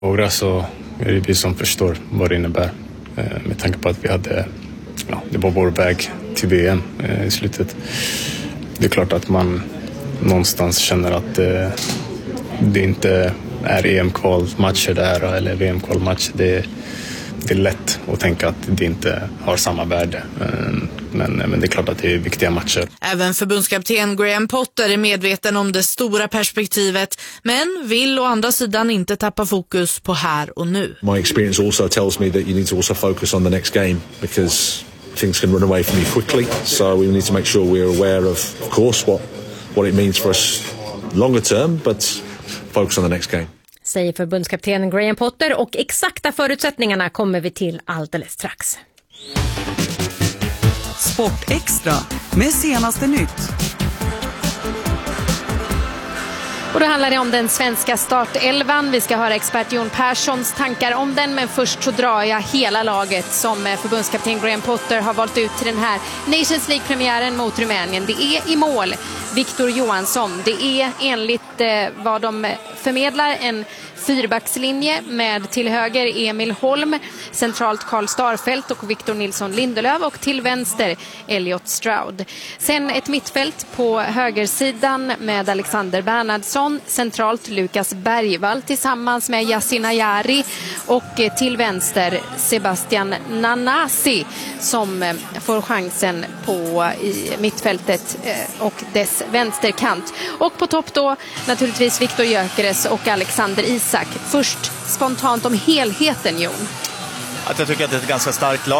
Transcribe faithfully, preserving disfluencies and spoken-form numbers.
Några så är det vi som förstår vad det innebär. Med tanke på att vi hade, ja, det var vår väg till V M i slutet. Det är klart att man någonstans känner att det, det inte är E M-kvalmatcher där eller V M-kvalmatcher. Det, det är lätt att tänka att det inte har samma värde. Men, men det är klart att det är viktiga matcher. Även förbundskapten Graham Potter är medveten om det stora perspektivet, men vill å andra sidan inte tappa fokus på här och nu. My experience also tells me that you need to also focus on the next game because things can run away from you quickly. So we need to make sure we're aware of, of course, what, what it means for us longer term, but focus on the next game. Säger förbundskapten Graham Potter, och exakta förutsättningarna kommer vi till alldeles strax. Sport Extra med senaste nytt. Och då handlar det om den svenska startelvan. Vi ska höra expert Jon Perssons tankar om den, men först så drar jag hela laget som förbundskapten Graham Potter har valt ut till den här Nations League-premiären mot Rumänien. Det är i mål Victor Johansson. Det är enligt eh, vad de förmedlar en fyrbackslinje med till höger Emil Holm, centralt Karl Starfelt och Victor Nilsson Lindelöf, och till vänster Elliot Stroud. Sen ett mittfält på högersidan med Alexander Bernhardsson, centralt Lukas Bergvall tillsammans med Yasin Ayari, och till vänster Sebastian Nanasi som får chansen på i mittfältet och dess vänsterkant. Och på topp då naturligtvis Viktor Gyökeres och Alexander Isak. Först spontant om helheten, Jon. Att jag tycker att det är ett ganska starkt lag.